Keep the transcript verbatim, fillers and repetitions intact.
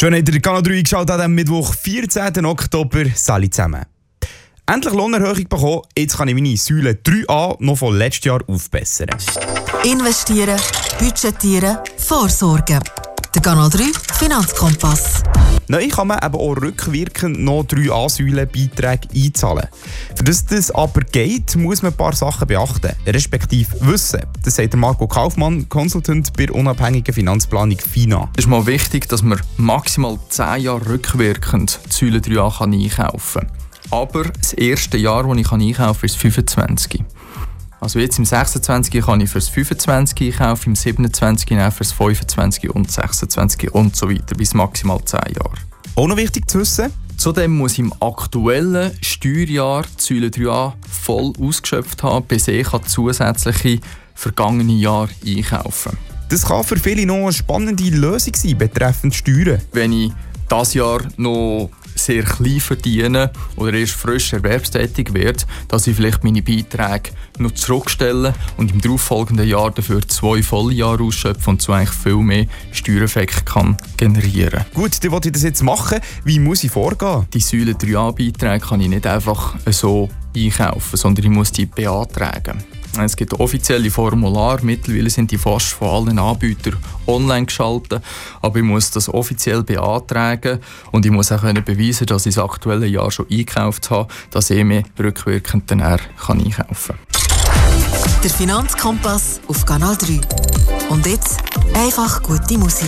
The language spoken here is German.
Schön, habt ihr Kanal drei eingeschaltet am Mittwoch, vierzehnten Oktober. Salut zusammen. Endlich Lohnerhöhung bekommen, jetzt kann ich meine Säule drei a noch von letztes Jahr aufbessern. Investieren, budgetieren, vorsorgen. Der Kanal drei Finanzkompass. Neu kann man eben auch rückwirkend noch drei a-Säulen-Beiträge einzahlen. Für das das aber geht, muss man ein paar Sachen beachten, respektive wissen. Das sagt Marco Kaufmann, Consultant bei der unabhängigen Finanzplanung FINA. Es ist mal wichtig, dass man maximal zehn Jahre rückwirkend die Säule drei a einkaufen kann. Aber das erste Jahr, das ich einkaufen kann, ist fünfundzwanzig. Also jetzt im sechsundzwanzig kann ich für das fünfundzwanzig einkaufen, im siebenundzwanzig für das fünfundzwanzig und sechsundzwanzig und so weiter, bis maximal zehn Jahre. Auch noch wichtig zu wissen: Zudem muss ich im aktuellen Steuerjahr die Säule drei a voll ausgeschöpft haben, bis ich zusätzliche vergangene Jahre einkaufen. Das kann für viele noch eine spannende Lösung sein betreffend Steuern. Wenn ich dieses Jahr noch sehr klein verdiene oder erst frisch erwerbstätig werde, dass ich vielleicht meine Beiträge noch zurückstelle und im darauffolgenden Jahr dafür zwei volle Jahre ausschöpfe und so eigentlich viel mehr Steuereffekt kann generieren. Gut, dann will ich das jetzt machen. Wie muss ich vorgehen? Die Säule drei a-Beiträge kann ich nicht einfach so einkaufen, sondern ich muss die beantragen. Es gibt offizielle Formulare, mittlerweile sind die fast von allen Anbietern online geschaltet, aber ich muss das offiziell beantragen und ich muss auch können beweisen, dass ich das aktuelle Jahr schon eingekauft habe, dass ich mir rückwirkend dann kann einkaufen kann. Der Finanzkompass auf Kanal drei. Und jetzt einfach gute Musik.